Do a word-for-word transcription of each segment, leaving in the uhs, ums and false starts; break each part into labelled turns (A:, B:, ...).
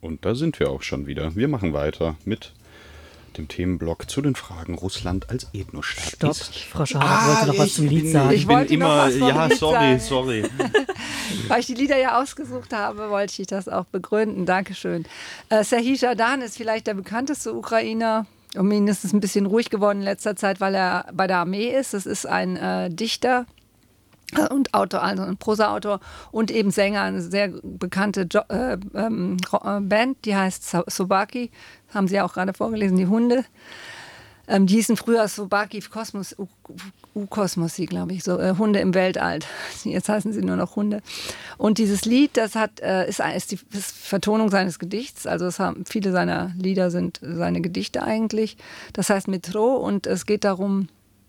A: Und da sind wir auch schon wieder. Wir machen weiter mit dem Themenblock zu den Fragen Russland als Ethnostaat.
B: Stopp,
A: ist.
B: Frau Schaber ah, wollte noch was zum Lied
A: bin,
B: sagen.
A: Ich,
C: ich
A: bin
C: wollte
A: immer,
C: noch was vom
A: ja,
C: Lied
A: sorry,
C: sagen.
A: sorry.
C: Weil ich die Lieder ja ausgesucht habe, wollte ich das auch begründen. Dankeschön. Äh, Serhij Zhadan ist vielleicht der bekannteste Ukrainer. Um ihn ist es ein bisschen ruhig geworden in letzter Zeit, weil er bei der Armee ist. Das ist ein äh, Dichter und Autor, also ein Prosa-Autor und eben Sänger, eine sehr bekannte jo- äh, ähm, Band, die heißt Sobaki, haben Sie ja auch gerade vorgelesen, die Hunde. Ähm, die hießen früher Sobaki Kosmos, U-Kosmosi, glaube ich, so äh, Hunde im Weltall. Jetzt heißen sie nur noch Hunde. Und dieses Lied, das hat, äh, ist, ist die ist Vertonung seines Gedichts. Also es haben, viele seiner Lieder sind seine Gedichte eigentlich. Das heißt Metro und es geht darum,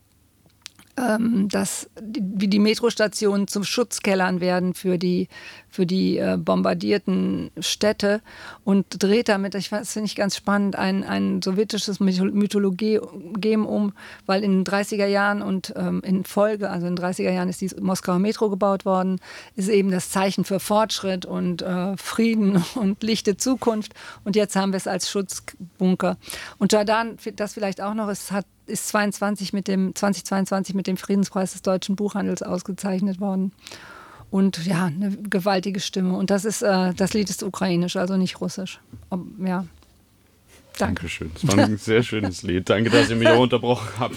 C: Ähm, dass die, wie die Metrostationen zum Schutzkellern werden für die, für die äh, bombardierten Städte und dreht damit, ich, das finde ich ganz spannend, ein, ein sowjetisches Mythologie-Gem um, weil in den dreißiger Jahren und ähm, in Folge, also in den dreißiger Jahren ist die Moskauer Metro gebaut worden, ist eben das Zeichen für Fortschritt und äh, Frieden und lichte Zukunft und jetzt haben wir es als Schutzbunker. Und Zhadan, das vielleicht auch noch, es hat ist zweiundzwanzig mit dem, zweitausendzweiundzwanzig mit dem Friedenspreis des deutschen Buchhandels ausgezeichnet worden. Und ja, eine gewaltige Stimme. Und das ist, äh, das Lied ist ukrainisch, also nicht russisch. Ob, ja. Danke.
A: Dankeschön. Das war ein sehr schönes Lied. Danke, dass ihr mich auch unterbrochen habt.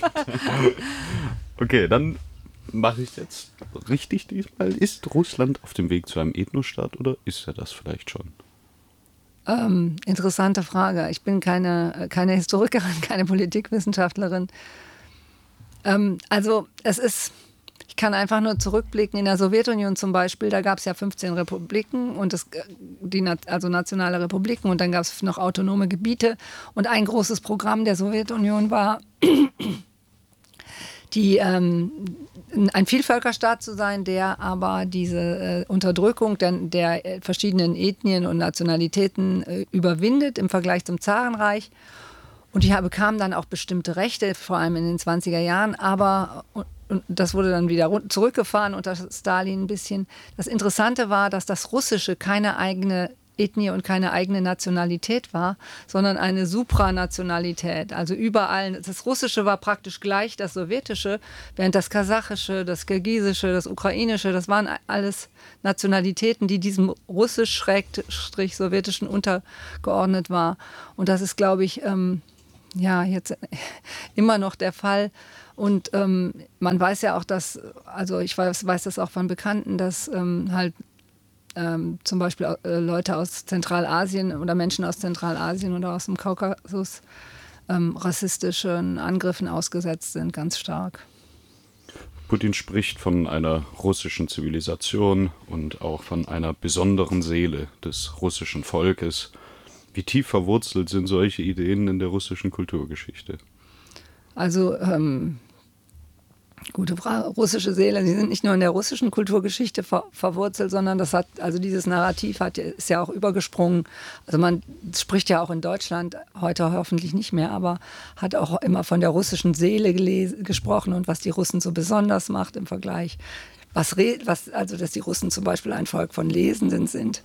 A: Okay, dann mache ich es jetzt richtig diesmal. Ist Russland auf dem Weg zu einem Ethnostaat oder ist er das vielleicht schon?
C: Ähm, interessante Frage. Ich bin keine, keine Historikerin, keine Politikwissenschaftlerin. Ähm, also es ist, ich kann einfach nur zurückblicken. In der Sowjetunion zum Beispiel, da gab es ja fünfzehn Republiken und das, die, also nationale Republiken und dann gab es noch autonome Gebiete. Und ein großes Programm der Sowjetunion war, die, ähm, ein Vielvölkerstaat zu sein, der aber diese äh, Unterdrückung der, der verschiedenen Ethnien und Nationalitäten äh, überwindet im Vergleich zum Zarenreich. Und die bekamen dann auch bestimmte Rechte, vor allem in den zwanziger Jahren, aber und, und das wurde dann wieder zurückgefahren unter Stalin ein bisschen. Das Interessante war, dass das Russische keine eigene Ethnie und keine eigene Nationalität war, sondern eine Supranationalität. Also überall, das Russische war praktisch gleich das Sowjetische, während das Kasachische, das Kirgisische, das Ukrainische, das waren alles Nationalitäten, die diesem russisch-sowjetischen untergeordnet war. Und das ist, glaube ich, ähm, ja, jetzt immer noch der Fall. Und ähm, man weiß ja auch, dass, also ich weiß, weiß das auch von Bekannten, dass ähm, halt Ähm, zum Beispiel äh, Leute aus Zentralasien oder Menschen aus Zentralasien oder aus dem Kaukasus ähm, rassistischen Angriffen ausgesetzt sind, ganz stark.
A: Putin spricht von einer russischen Zivilisation und auch von einer besonderen Seele des russischen Volkes. Wie tief verwurzelt sind solche Ideen in der russischen Kulturgeschichte?
C: Also ähm, gute Frage. Russische Seele, die sind nicht nur in der russischen Kulturgeschichte ver- verwurzelt, sondern das hat, also dieses Narrativ hat, ist ja auch übergesprungen. Also man spricht ja auch in Deutschland, heute hoffentlich nicht mehr, aber hat auch immer von der russischen Seele geles- gesprochen und was die Russen so besonders macht im Vergleich. Was, re- was, also dass die Russen zum Beispiel ein Volk von Lesenden sind.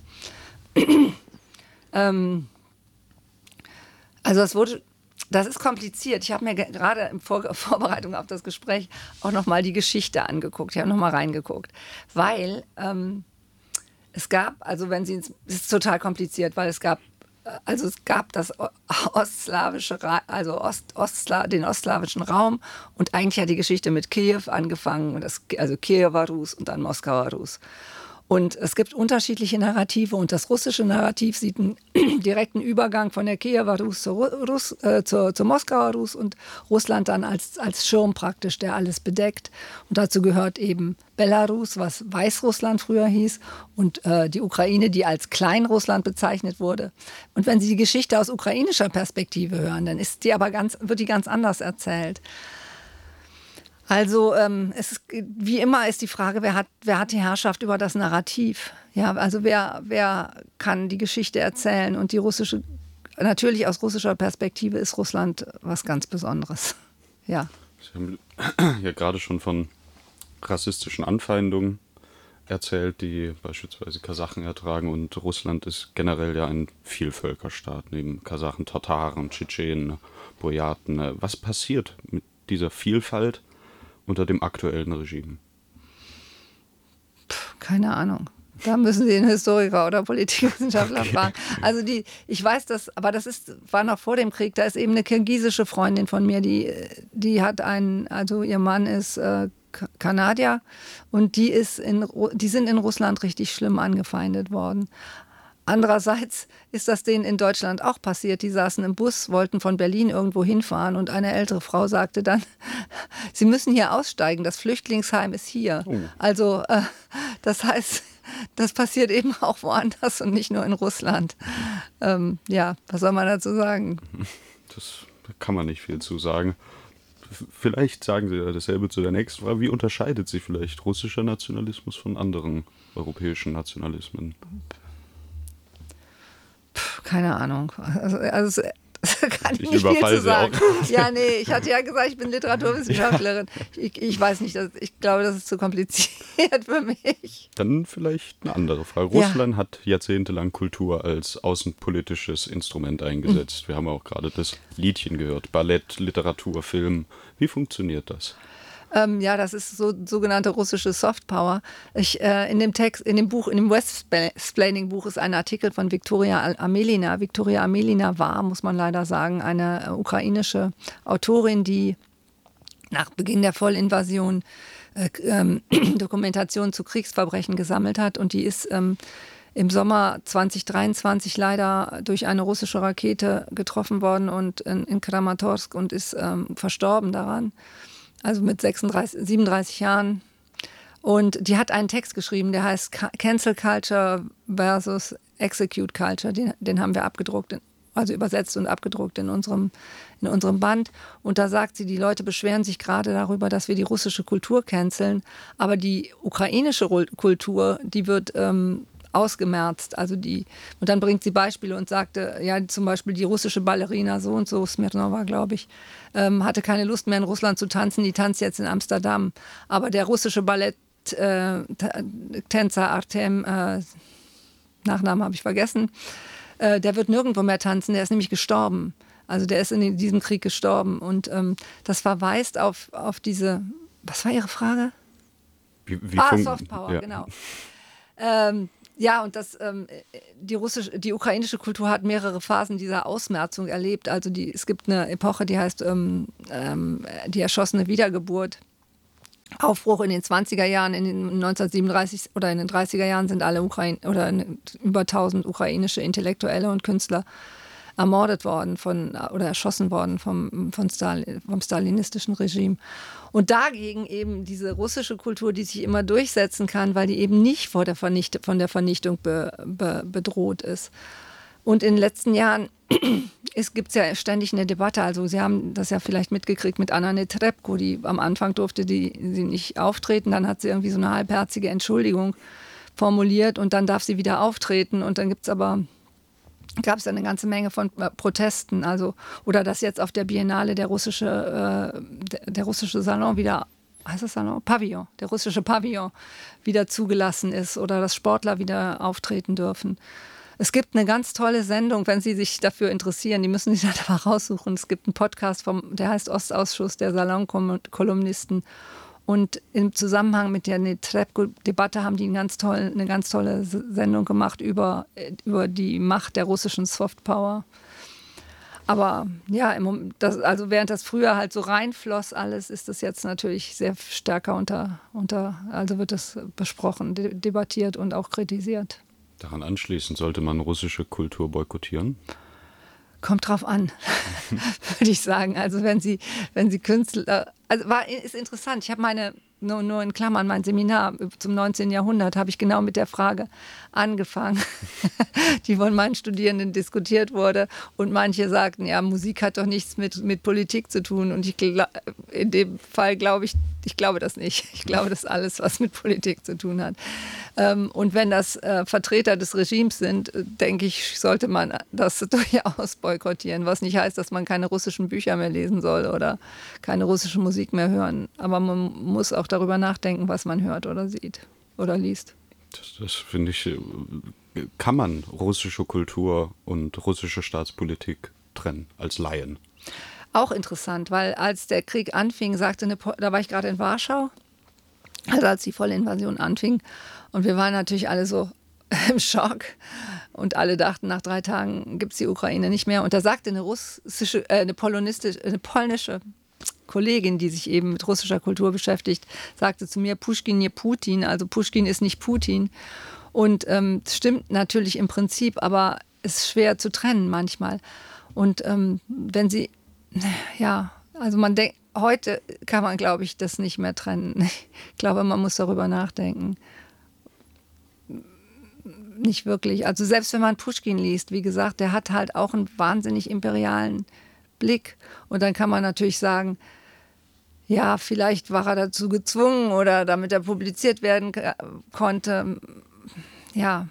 C: ähm, also es wurde... Das ist kompliziert. Ich habe mir gerade in Vor- Vorbereitung auf das Gespräch auch nochmal die Geschichte angeguckt. Ich habe nochmal reingeguckt. Weil ähm, es gab, also wenn Sie, es ist total kompliziert, weil es gab, also es gab das ostslawische, also Ost, Ostla, den ostslawischen Raum und eigentlich hat die Geschichte mit Kiew angefangen, das, also Kiewer Rus und dann Moskauer Rus. Und es gibt unterschiedliche Narrative und das russische Narrativ sieht einen direkten Übergang von der Kiewer Rus zur, Rus, äh, zur, zur Moskauer Rus und Russland dann als, als Schirm praktisch, der alles bedeckt. Und dazu gehört eben Belarus, was Weißrussland früher hieß, und äh, die Ukraine, die als Kleinrussland bezeichnet wurde. Und wenn Sie die Geschichte aus ukrainischer Perspektive hören, dann ist die aber ganz, wird die ganz anders erzählt. Also ähm, es ist, wie immer ist die Frage, wer hat, wer hat die Herrschaft über das Narrativ? Ja, also wer, wer kann die Geschichte erzählen? Und die russische, natürlich aus russischer Perspektive ist Russland was ganz Besonderes. Ja.
A: Sie haben ja gerade schon von rassistischen Anfeindungen erzählt, die beispielsweise Kasachen ertragen. Und Russland ist generell ja ein Vielvölkerstaat, neben Kasachen, Tataren, Tschetschenen, Buryaten. Was passiert mit dieser Vielfalt unter dem aktuellen Regime?
C: Keine Ahnung. Da müssen Sie einen Historiker oder Politikwissenschaftler
A: Okay.
C: fragen. Also die, ich weiß das, aber das ist, war noch vor dem Krieg, da ist eben eine kirgisische Freundin von mir, die, die hat einen, also ihr Mann ist äh, Kanadier und die, ist in, die sind in Russland richtig schlimm angefeindet worden. Andererseits ist das denen in Deutschland auch passiert. Die saßen im Bus, wollten von Berlin irgendwo hinfahren und eine ältere Frau sagte dann, sie müssen hier aussteigen, das Flüchtlingsheim ist hier.
A: Oh.
C: Also äh, das heißt, das passiert eben auch woanders und nicht nur in Russland. Ähm, ja, was soll man dazu sagen?
A: Das, da kann man nicht viel zu sagen. F- Vielleicht sagen Sie ja dasselbe zu der nächsten Frage. Wie unterscheidet sich vielleicht russischer Nationalismus von anderen europäischen Nationalismen?
C: Keine Ahnung. Also, also kann ich
A: Ich
C: nicht viel
A: überfalle
C: zu
A: Sie
C: sagen.
A: auch.
C: Ja, nee, ich hatte ja gesagt, ich bin Literaturwissenschaftlerin. Ich, ich weiß nicht, das, ich glaube, das ist zu kompliziert für mich.
A: Dann vielleicht eine andere Frage.
C: Ja.
A: Russland hat jahrzehntelang Kultur als außenpolitisches Instrument eingesetzt. Wir haben auch gerade das Liedchen gehört. Ballett, Literatur, Film. Wie funktioniert das?
C: Ähm, ja, das ist so sogenannte russische Softpower. Ich, äh, in dem Text, in dem Buch, in dem Westsplaining-Buch ist ein Artikel von Viktoria Amelina. Viktoria Amelina war, muss man leider sagen, eine äh, ukrainische Autorin, die nach Beginn der Vollinvasion äh, ähm, Dokumentation zu Kriegsverbrechen gesammelt hat. Und die ist ähm, im Sommer zwanzig dreiundzwanzig leider durch eine russische Rakete getroffen worden und in, in Kramatorsk und ist ähm, verstorben daran. Also mit sechsunddreißig, siebenunddreißig Jahren. Und die hat einen Text geschrieben, der heißt Cancel Culture versus Execute Culture. Den, den haben wir abgedruckt, also übersetzt und abgedruckt in unserem, in unserem Band. Und da sagt sie, die Leute beschweren sich gerade darüber, dass wir die russische Kultur canceln. Aber die ukrainische Kultur, die wird ähm, ausgemerzt. Also die, und dann bringt sie Beispiele und sagte, ja, zum Beispiel die russische Ballerina so und so, Smirnova, glaube ich, ähm, hatte keine Lust mehr in Russland zu tanzen, die tanzt jetzt in Amsterdam. Aber der russische Balletttänzer äh, Artem, äh, Nachnamen habe ich vergessen, äh, der wird nirgendwo mehr tanzen, der ist nämlich gestorben. Also der ist in diesem Krieg gestorben. Und ähm, das verweist auf, auf diese, was war Ihre Frage?
A: Wie, wie
C: ah,
A: fun-
C: Softpower,
A: ja.
C: genau. Ähm, ja, und das, ähm, die, russische, die ukrainische Kultur hat mehrere Phasen dieser Ausmerzung erlebt. Also die, es gibt eine Epoche, die heißt ähm, ähm, die erschossene Wiedergeburt. Aufbruch in den zwanziger Jahren, in den neunzehnhundertsiebenunddreißig oder in den dreißiger Jahren sind alle Ukraine oder über tausend ukrainische Intellektuelle und Künstler ermordet worden von, oder erschossen worden vom, von Stalin, vom stalinistischen Regime. Und dagegen eben diese russische Kultur, die sich immer durchsetzen kann, weil die eben nicht vor der Vernicht, von der Vernichtung be, be, bedroht ist. Und in den letzten Jahren gibt es ja ständig eine Debatte. Also Sie haben das ja vielleicht mitgekriegt mit Anna Netrebko, die am Anfang durfte die, sie nicht auftreten. Dann hat sie irgendwie so eine halbherzige Entschuldigung formuliert und dann darf sie wieder auftreten. Und dann gibt es aber gab es eine ganze Menge von äh, Protesten, also oder dass jetzt auf der Biennale der russische äh, der, der russische Salon wieder, heißt das Salon? Pavillon, der russische Pavillon wieder zugelassen ist oder dass Sportler wieder auftreten dürfen. Es gibt eine ganz tolle Sendung, wenn Sie sich dafür interessieren, die müssen sich dann aber raussuchen. Es gibt einen Podcast, vom, der heißt Ostausschuss der Salonkolumnisten. Und im Zusammenhang mit der Netrebko-Debatte haben die einen ganz tollen, eine ganz tolle Sendung gemacht über, über die Macht der russischen Softpower. Aber ja, im Moment, das, also während das früher halt so reinfloss alles, ist das jetzt natürlich sehr stärker unter, unter also wird das besprochen, de- debattiert und auch kritisiert.
A: Daran anschließend sollte man russische Kultur boykottieren?
C: Kommt drauf an, würde ich sagen. Also wenn Sie, wenn Sie Künstler, also war, ist interessant. Ich habe meine, nur, nur in Klammern, mein Seminar zum neunzehnten Jahrhundert habe ich genau mit der Frage angefangen, die von meinen Studierenden diskutiert wurde. Und manche sagten, ja, Musik hat doch nichts mit, mit Politik zu tun. Und ich in dem Fall glaube ich, ich glaube das nicht. Ich glaube, das ist alles, was mit Politik zu tun hat. Und wenn das äh, Vertreter des Regimes sind, denke ich, sollte man das durchaus boykottieren. Was nicht heißt, dass man keine russischen Bücher mehr lesen soll oder keine russische Musik mehr hören. Aber man muss auch darüber nachdenken, was man hört oder sieht. oder liest.
A: Das, das finde ich, kann man russische Kultur und russische Staatspolitik trennen als Laien?
C: Auch interessant, weil als der Krieg anfing, sagte eine, da war ich gerade in Warschau, also als die volle Invasion anfing, und wir waren natürlich alle so im Schock und alle dachten, nach drei Tagen gibt es die Ukraine nicht mehr. Und da sagte eine russische, äh, eine polonistische, eine polnische Kollegin, die sich eben mit russischer Kultur beschäftigt, sagte zu mir, Puschkin nie Putin, also Puschkin ist nicht Putin. Und ähm, das stimmt natürlich im Prinzip, aber es ist schwer zu trennen manchmal. Und ähm, wenn sie, ja, also man denkt, heute kann man, glaube ich, das nicht mehr trennen. Ich glaube, man muss darüber nachdenken. Nicht wirklich. Also selbst wenn man Puschkin liest, wie gesagt, der hat halt auch einen wahnsinnig imperialen Blick. Und dann kann man natürlich sagen, ja, vielleicht war er dazu gezwungen oder damit er publiziert werden konnte. Ja.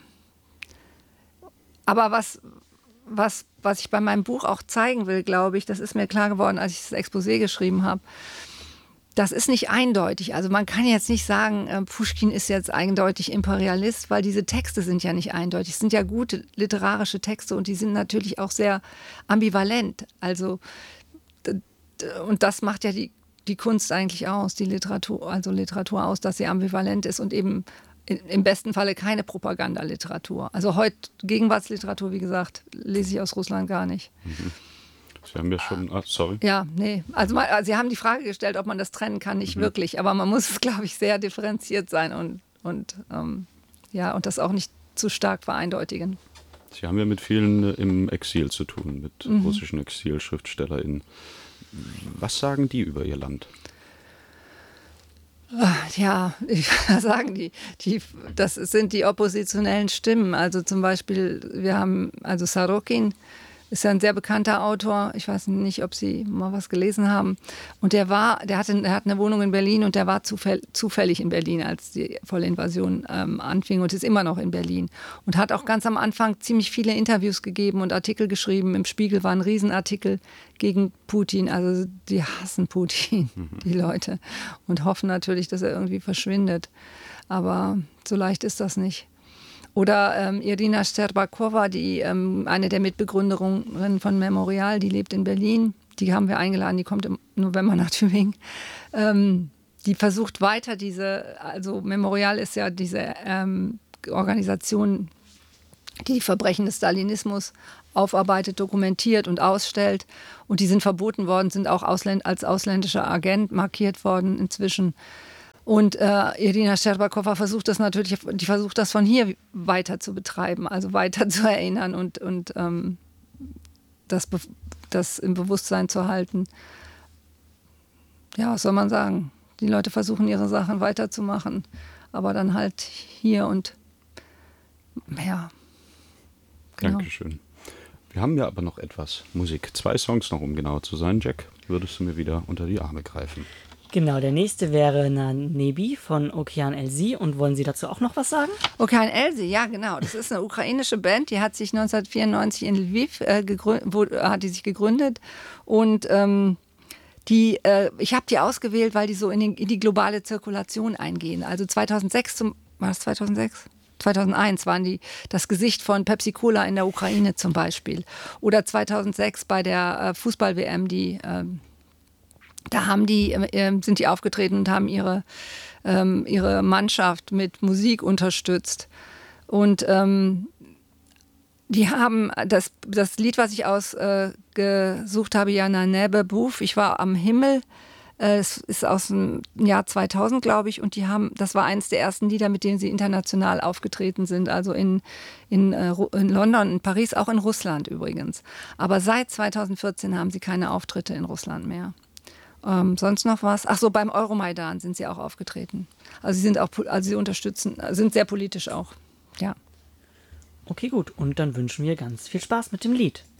C: Aber was, was, was ich bei meinem Buch auch zeigen will, glaube ich, das ist mir klar geworden, als ich das Exposé geschrieben habe, das ist nicht eindeutig. Also man kann jetzt nicht sagen, äh, Puschkin ist jetzt eindeutig Imperialist, weil diese Texte sind ja nicht eindeutig. Es sind ja gute literarische Texte und die sind natürlich auch sehr ambivalent. Also und das macht ja die, die Kunst eigentlich aus, die Literatur, also Literatur aus, dass sie ambivalent ist und eben in, im besten Falle keine Propagandaliteratur. Also heute Gegenwartsliteratur, wie gesagt, lese ich aus Russland gar nicht.
A: Mhm. Sie haben ja schon, ah, sorry.
C: Ja, nee. Also, mal, also Sie haben die Frage gestellt, ob man das trennen kann, nicht mhm. wirklich. Aber man muss es, glaube ich, sehr differenziert sein und, und, ähm, ja, und das auch nicht zu stark vereindeutigen.
A: Sie haben ja mit vielen im Exil zu tun, mit mhm. russischen ExilschriftstellerInnen. Was sagen die über ihr Land?
C: Ja, was sagen die? die? Das sind die oppositionellen Stimmen. Also zum Beispiel, wir haben, also Sorokin ist ja ein sehr bekannter Autor. Ich weiß nicht, ob Sie mal was gelesen haben. Und der war, der hatte, der hat eine Wohnung in Berlin und der war zufäll, zufällig in Berlin, als die volle Invasion ähm, anfing und ist immer noch in Berlin. Und hat auch ganz am Anfang ziemlich viele Interviews gegeben und Artikel geschrieben. Im Spiegel war ein Riesenartikel gegen Putin. Also die hassen Putin, mhm. die Leute. Und hoffen natürlich, dass er irgendwie verschwindet. Aber so leicht ist das nicht. Oder ähm, Irina Sterbakowa, die ähm, eine der Mitbegründerinnen von Memorial, die lebt in Berlin. Die haben wir eingeladen, die kommt im November nach Tübingen. Ähm, die versucht weiter diese, also Memorial ist ja diese ähm, Organisation, die die Verbrechen des Stalinismus aufarbeitet, dokumentiert und ausstellt. Und die sind verboten worden, sind auch ausländ- als ausländischer Agent markiert worden inzwischen. Und äh, Irina Sterbakowa versucht das natürlich, die versucht das von hier weiter zu betreiben, also weiter zu erinnern und, und ähm, das, das im Bewusstsein zu halten. Ja, was soll man sagen? Die Leute versuchen ihre Sachen weiterzumachen, aber dann halt hier und ja.
A: Genau. Dankeschön. Wir haben ja aber noch etwas Musik. Zwei Songs noch, um genauer zu sein. Jack, würdest du mir wieder unter die Arme greifen?
B: Genau, der nächste wäre Nanebi von Okean Elzy. Und wollen Sie dazu auch noch was sagen?
C: Okean Elzy, ja genau. Das ist eine ukrainische Band, die hat sich neunzehnhundertvierundneunzig in Lviv äh, gegründet, wo, hat die sich gegründet. Und ähm, die, äh, ich habe die ausgewählt, weil die so in, den, in die globale Zirkulation eingehen. Also zweitausendsechs, zum, war das zweitausendsechs? zweitausendeins waren die das Gesicht von Pepsi Cola in der Ukraine zum Beispiel. Oder zweitausendsechs bei der äh, Fußball-W M, die... Äh, Da haben die, äh, sind die aufgetreten und haben ihre, ähm, ihre Mannschaft mit Musik unterstützt. Und ähm, die haben das, das Lied, was ich ausgesucht äh, habe, Jana Nebe Buf, ich war am Himmel, äh, es ist aus dem Jahr zweitausend, glaube ich. Und die haben, das war eines der ersten Lieder, mit denen sie international aufgetreten sind. Also in, in, äh, in London, in Paris, auch in Russland übrigens. Aber seit zweitausendvierzehn haben sie keine Auftritte in Russland mehr. Ähm, sonst noch was? Ach so, beim Euromaidan sind sie auch aufgetreten. Also sie sind auch, also sie unterstützen, sind sehr politisch auch. Ja.
B: Okay, gut. Und dann wünschen wir ganz viel Spaß mit dem Lied.